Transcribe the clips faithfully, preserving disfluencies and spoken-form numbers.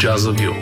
Jazzaville.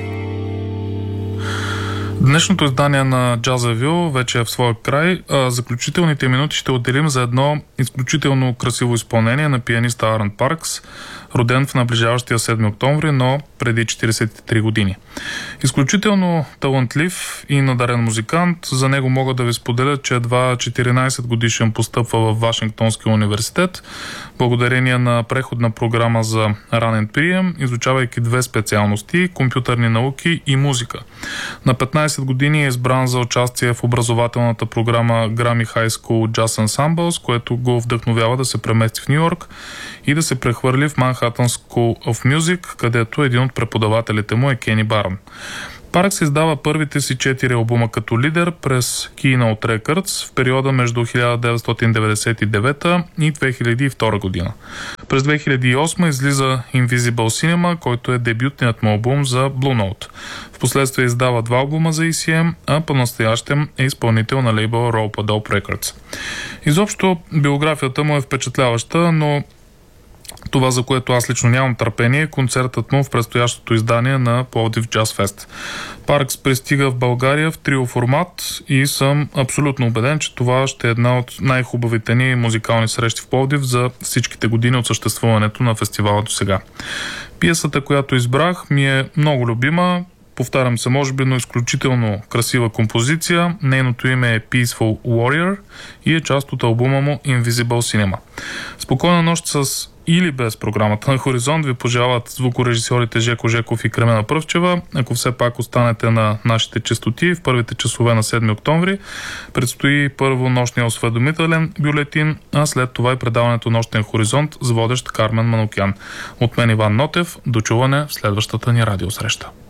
Днешното издание на Jazzaville вече е в своя край. А заключителните минути ще отделим за едно изключително красиво изпълнение на пианиста Арън Паркс, роден в наближаващия седми октомври, но преди четиридесет и три години. Изключително талантлив и надарен музикант. За него мога да ви споделя, че едва четиринадесет годишен постъпва в Вашингтонския университет, благодарение на преходна програма за ранен прием, изучавайки две специалности – компютърни науки и музика. На петнадесет години е избран за участие в образователната програма Grammy High School Jazz Ensemble, което го вдъхновява да се премести в Ню Йорк и да се прехвърли в Manhattan School of Music, където един от преподавателите му е Кени Барн. Паркс издава първите си четири албума като лидер през Keynote Records в периода между хиляда деветстотин деветдесет и девета и две хиляди и втора година. През две хиляди и осма излиза Invisible Cinema, който е дебютният му албум за Blue Note. Впоследствие издава два албума за И Си Ем, а по-настоящем е изпълнител на лейбъл Rope a Dope Records. Изобщо биографията му е впечатляваща, но това, за което аз лично нямам търпение, е концертът му в предстоящото издание на Пловдив Джаз Фест. Паркс пристига в България в трио формат и съм абсолютно убеден, че това ще е една от най-хубавите ни музикални срещи в Пловдив за всичките години от съществуването на фестивала до сега. Пиесата, която избрах, ми е много любима. Повтарям се, може би, но изключително красива композиция. Нейното име е Peaceful Warrior и е част от албума му Invisible Cinema. Спокойна нощ с или без програмата на Хоризонт ви пожелават звукорежисьорите Жеко Жеков и Кремена Пръвчева. Ако все пак останете на нашите честоти в първите часове на седми октомври, предстои първо нощния осведомителен бюлетин, а след това и предаването Нощен хоризонт с водещ Кармен Манукян. От мен Иван Нотев, до чуване в следващата ни радиосреща.